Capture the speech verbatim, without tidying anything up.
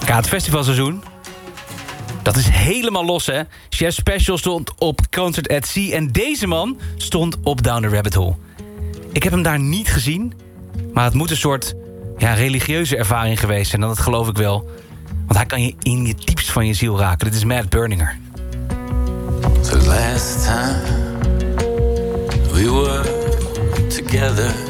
Ja, het festivalseizoen, dat is helemaal los, hè? Chef Special stond op Concert at Sea en deze man stond op Down the Rabbit Hole. Ik heb hem daar niet gezien, maar het moet een soort ja, religieuze ervaring geweest zijn. En dat geloof ik wel. Want hij kan je in je diepst van je ziel raken. Dit is Matt Berninger. The last time we were together,